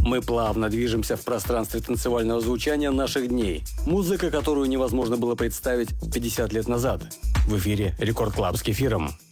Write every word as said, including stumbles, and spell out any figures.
Мы плавно движемся в пространстве танцевального звучания наших дней. Музыка, которую невозможно было представить пятьдесят лет назад. В эфире Рекорд Клаб с Кефиром.